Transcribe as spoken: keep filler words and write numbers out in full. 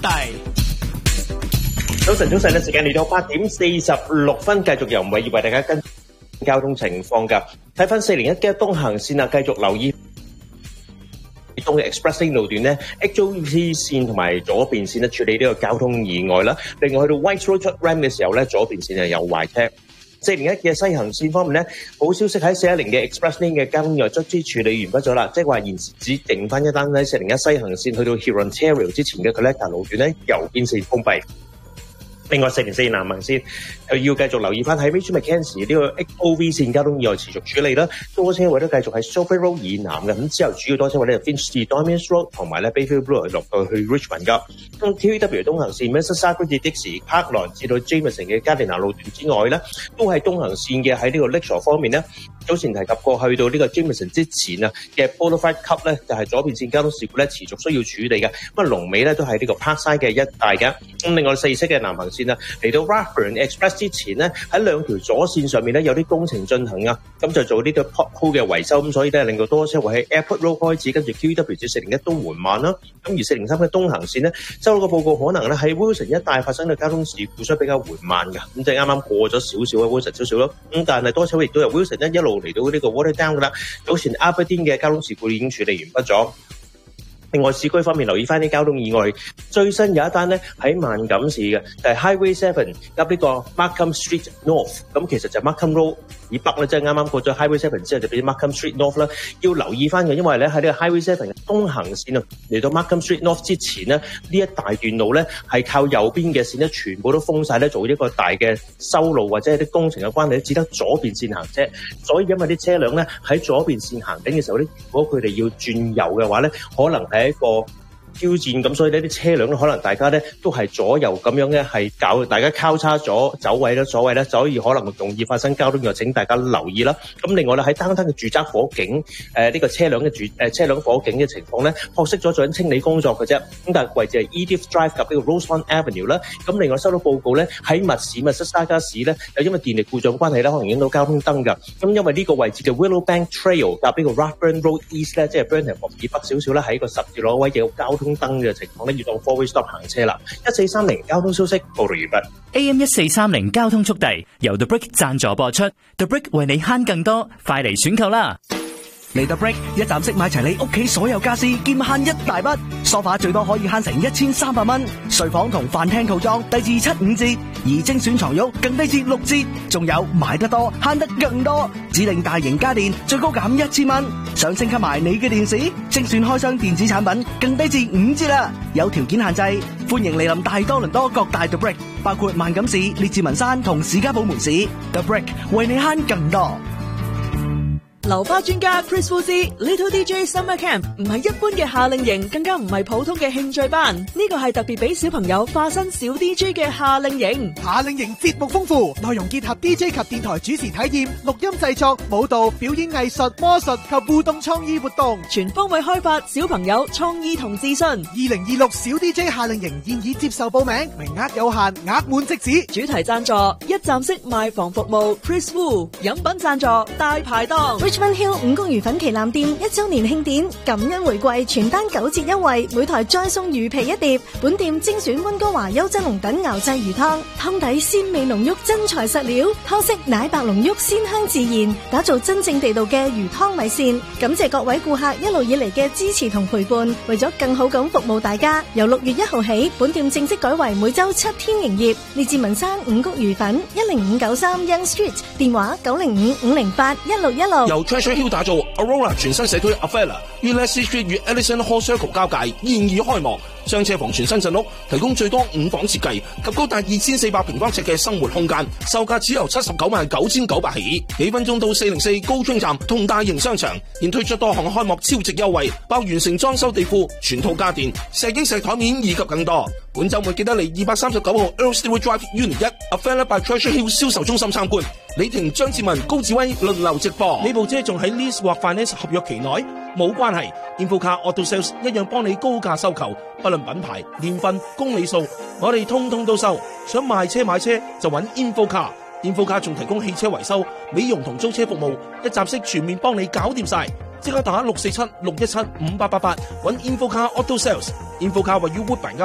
早晨，早晨嘅時間嚟到八點四十六分，繼續由吳偉業為大家跟交通情況㗎。睇翻四零一嘅東行線啊，繼續留意東嘅 Express Lane 路段咧 ，H O T 線同埋左邊線咧處理呢個交通意外啦。另外去到 White Road 出 Ram 嘅時候咧，左邊線係有壞車。四零一嘅西行線方面咧，好消息喺四一零嘅 Express Lane 嘅交通意外卒之處理完畢咗啦，即係話現時只剩翻一單喺四零一西行線去到 Huron Terrace 之前嘅 Collector 路段咧，右邊線封閉。另外四零四南行線又要繼續留意翻喺 Rachel McKenzie 呢個 X O V 線交通意外持續處理啦，多車位都繼續喺 Sophie Road 以南嘅，咁之後主要多車位咧就 Finch 至 Dominus Road 同埋咧 Bayfield Road 落到去 Richmond 噶。咁 T V W 東行線 Mississauga 至 Dixie Parkland 至到 Jameson 嘅 Gardiner 路段之外咧，都係東行線嘅喺呢個 Lakeshore 方面咧，早前提及過去到呢個 Jameson 之前啊嘅 Boulevard Cup 咧，就係左邊線交通事故咧持續需要處理嘅，咁啊龍尾咧都係呢個 Parkside 嘅一帶嘅。咁另外四色嘅南行線啊，嚟到 Rathburn Express 之前咧，喺兩條左線上面咧有啲工程進行啊，咁就做呢個 pothole 嘅維修，咁所以咧令到多車位喺 Airport Road 開始，跟住 Q E W 至四零一都緩慢啦。咁而四零三嘅東行線咧，收到個報告可能咧喺 Wilson 一帶發生嘅交通事故，所以比較緩慢㗎。咁即係啱啱過咗少少啊 Wilson 少少咯。咁但係多車位亦都由 Wilson 一一路嚟到呢個 Waterdown 㗎啦。早前 Aberdeen 嘅交通事故已經處理完畢咗。另外市區方面留意翻啲交通意外，最新有一單咧喺萬錦市嘅，就係 Highway Seven 入呢個 Markham Street North， 咁其實就 Markham Road 以北咧，即係啱啱過咗 Highway Seven 之後就變 Markham Street North 啦。要留意翻嘅，因為咧喺呢個 Highway Seven 嘅東行線啊，嚟到 Markham Street North 之前咧，呢一大段路咧係靠右邊嘅線咧，全部都封晒咧，做一個大嘅修路或者係啲工程嘅關係，只得左邊線行車。所以因為啲車輛咧喺左邊線行緊嘅時候咧，如果佢哋要轉右嘅話咧，可能係一個挑戰，咁所以呢啲車輛咧，可能大家咧都係左右咁樣咧，係搞大家交叉咗走位啦、左位啦，所以可能容易發生交通意外，請大家留意啦。咁另外咧喺單單嘅住宅火警，誒、呃、呢、這個車輛嘅住誒、呃、車輛火警嘅情況咧，學識咗做緊清理工作嘅啫。咁但係位置係 Edith Drive 及呢個 Rosemont Avenue 啦。咁另外收到報告咧，喺密市密西沙加市咧，又因為電力故障關係咧，可能影到交通燈㗎。咁因為呢個位置嘅 Willowbank Trail 及呢個 Rathburn Road East 咧，即係 Burnham 以北少少咧，喺個十字路位有交通燈嘅情況咧，要當 four-way stop 行車啦。一四三零交通消息報道完畢。 A M 一四三零交通速遞由 The Brick 贊助播出 ，The Brick 為你慳更多，快嚟選購啦！ 嚟 The Brick 一站式買齊你屋企所有家私，兼慳一大筆。梳化最多可以慳成一千三百蚊，睡房同飯廳套裝低至七五折，而精選床褥更低至六折。仲有買得多慳得更多，指定大型家電最高減一千蚊。想升級埋你嘅電視，精選開箱電子產品更低至五折啦！有條件限制，歡迎嚟臨大多倫多各大 The Brick， 包括萬錦市、列治文山同士嘉堡門市。The Brick 為你慳更多。 流花專家 Chris Wu 之 Little D J Summer Camp 唔係一般嘅夏令營，更加唔係普通嘅興趣班，呢個係特別俾小朋友化身小 D J 嘅夏令營。 夏令營節目豐富，內容結合 D J 及電台主持體驗、錄音製作、舞蹈、表演藝術、魔術及互動創意活動， 全方位開發小朋友創意同自信。二零二六小 D J 夏令營現已接受報名，名額有限，額滿即止。 主題贊助一站式賣房服務 Chris Wu， 飲品贊助大排檔。 Richmond Hill 五穀魚粉旗艦店一周年慶典，感恩回饋，全單九折優惠，每台再送魚皮一碟。本店精選溫哥華優質龍躉熬製魚湯，湯底鮮味濃郁，真材實料，湯色奶白濃郁，鮮香自然，打造真正地道嘅魚湯米線。感謝各位顧客一路以嚟嘅支持同陪伴，為咗更好咁服務大家，由六月一號起，本店正式改為每周七天營業。列治文山五穀魚粉一零五九三 Young Street， 電話九零五五零八一六一六。 由 Treasure Hill 打造 Aurora 全新社區 Avella 於 Leslie Street 與 Ellison Hall Circle 交界，現已開幕。雙車房全新鎮屋，提供最多五房設計及高達二千四百平方尺嘅生活空間，售價只由七十九萬九千九百起。幾分鐘到四零四高中站同大型商場，現推出多項開幕超值優惠，包完成裝修地庫、全套家電、石英石台面以及更多。本週末記得嚟二百三十九號 Earl Stewart Drive Unit 一 Avella by Treasure Hill 銷售中心參觀。李婷、張志文、高志威輪流直播。 呢部車仲喺 lease 或 finance 合約期內，冇關係。Infocar Auto Sales 一樣幫你高價收購，不論品牌、年份、公里數，我哋通通都收。想賣車買車就揾 Infocar。Infocar 仲提供汽車維修、美容同租車服務，一站式全面幫你搞掂晒。即刻打六四七六一七五八八八揾 Infocar Auto Sales。Infocar 位於 Woodbine